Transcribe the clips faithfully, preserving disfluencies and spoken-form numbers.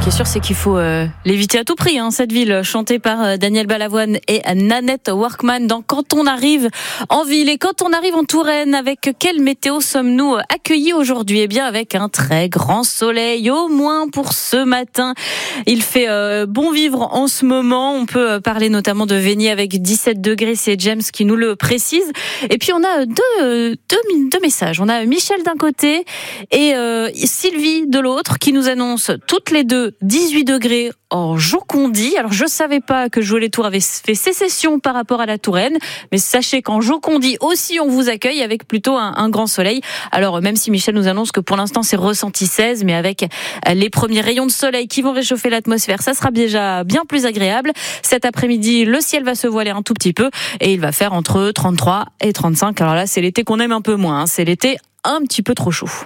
qui est sûr, c'est qu'il faut euh, l'éviter à tout prix, hein, cette ville, chantée par euh, Daniel Balavoine et Nanette Workman dans Quand on arrive en ville. Et quand on arrive en Touraine, avec quelle météo sommes-nous accueillis aujourd'hui? Eh bien, avec un très grand soleil, au moins pour ce matin. Il fait euh, bon vivre en ce moment. On peut parler notamment de Veigny avec dix-sept degrés, c'est James qui nous le précise. Et puis, on a deux, deux, deux messages. On a Michel d'un côté et euh, Sylvie de l'autre qui nous annonce toutes les deux dix-huit degrés en Jocondie. Alors, je savais pas que Jouer les Tours avait fait sécession par rapport à la Touraine, mais sachez qu'en Jocondie aussi, on vous accueille avec plutôt un, un grand soleil. Alors, même si Michel nous annonce que pour l'instant, c'est ressenti seize, mais avec les premiers rayons de soleil qui vont réchauffer l'atmosphère, ça sera déjà bien plus agréable. Cet après-midi, le ciel va se voiler un tout petit peu et il va faire entre trente-trois et trente-cinq. Alors là, c'est l'été qu'on aime un peu moins, hein. C'est l'été un petit peu trop chaud.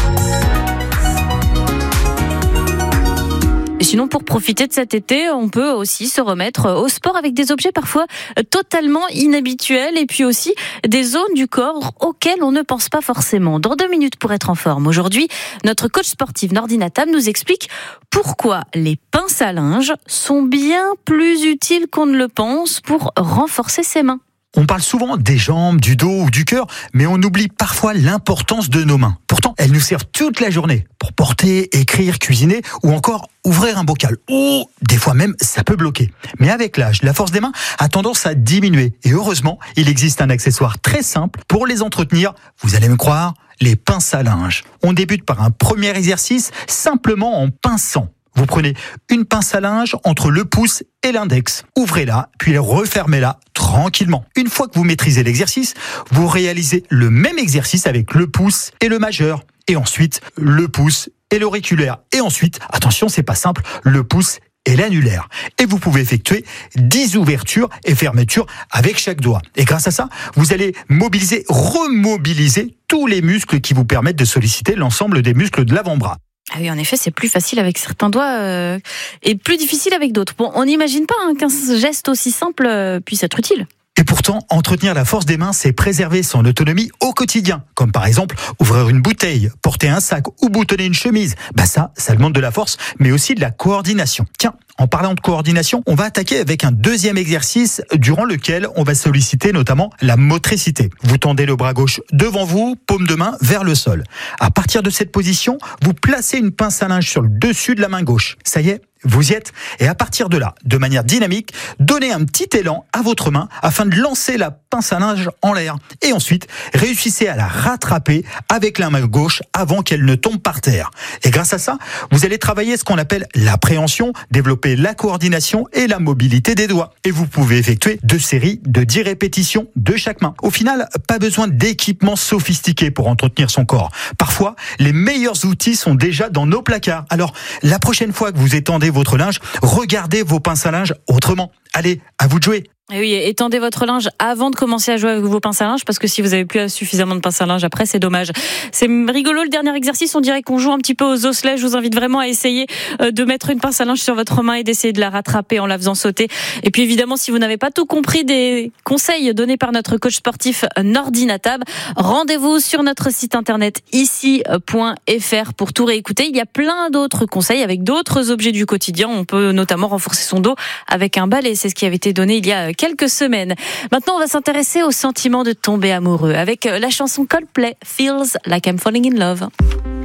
Et sinon, pour profiter de cet été, on peut aussi se remettre au sport avec des objets parfois totalement inhabituels et puis aussi des zones du corps auxquelles on ne pense pas forcément. Dans deux minutes pour être en forme. Aujourd'hui, notre coach sportif Nordina Tam nous explique pourquoi les pinces à linge sont bien plus utiles qu'on ne le pense pour renforcer ses mains. On parle souvent des jambes, du dos ou du cœur, mais on oublie parfois l'importance de nos mains. Pourtant, elles nous servent toute la journée pour porter, écrire, cuisiner ou encore ouvrir un bocal. Ou des fois même, ça peut bloquer. Mais avec l'âge, la force des mains a tendance à diminuer. Et heureusement, il existe un accessoire très simple pour les entretenir. Vous allez me croire, les pinces à linge. On débute par un premier exercice simplement en pinçant. Vous prenez une pince à linge entre le pouce et l'index. Ouvrez-la, puis refermez-la tranquillement. Une fois que vous maîtrisez l'exercice, vous réalisez le même exercice avec le pouce et le majeur. Et ensuite, le pouce et l'auriculaire. Et ensuite, attention, c'est pas simple, le pouce et l'annulaire. Et vous pouvez effectuer dix ouvertures et fermetures avec chaque doigt. Et grâce à ça, vous allez mobiliser, remobiliser tous les muscles qui vous permettent de solliciter l'ensemble des muscles de l'avant-bras. Ah oui, en effet, c'est plus facile avec certains doigts euh, et plus difficile avec d'autres. Bon, on n'imagine pas hein, qu'un geste aussi simple euh, puisse être utile. Et pourtant, entretenir la force des mains, c'est préserver son autonomie au quotidien. Comme par exemple, ouvrir une bouteille, porter un sac ou boutonner une chemise. Bah ça, ça demande de la force, mais aussi de la coordination. Tiens, en parlant de coordination, on va attaquer avec un deuxième exercice durant lequel on va solliciter notamment la motricité. Vous tendez le bras gauche devant vous, paume de main vers le sol. À partir de cette position, vous placez une pince à linge sur le dessus de la main gauche. Ça y est, vous y êtes. Et à partir de là, de manière dynamique, donnez un petit élan à votre main afin de lancer la pince à linge en l'air. Et ensuite, réussissez à la rattraper avec la main gauche avant qu'elle ne tombe par terre. Et grâce à ça, vous allez travailler ce qu'on appelle l'appréhension, développer la coordination et la mobilité des doigts. Et vous pouvez effectuer deux séries de dix répétitions de chaque main. Au final, pas besoin d'équipements sophistiqués pour entretenir son corps. Parfois, les meilleurs outils sont déjà dans nos placards. Alors, la prochaine fois que vous étendez votre linge, regardez vos pinces à linge autrement. Allez, à vous de jouer. Et oui, étendez votre linge avant de commencer à jouer avec vos pinces à linge parce que si vous avez plus suffisamment de pinces à linge après, c'est dommage. C'est rigolo le dernier exercice, on dirait qu'on joue un petit peu aux osselets. Je vous invite vraiment à essayer de mettre une pince à linge sur votre main et d'essayer de la rattraper en la faisant sauter. Et puis évidemment, si vous n'avez pas tout compris des conseils donnés par notre coach sportif Nordina Tam, rendez-vous sur notre site internet ici point f r pour tout réécouter. Il y a plein d'autres conseils avec d'autres objets du quotidien. On peut notamment renforcer son dos avec un balai. C'est ce qui avait été donné il y a quelques semaines. Maintenant, on va s'intéresser au sentiment de tomber amoureux avec la chanson Coldplay, Feels Like I'm Falling in Love.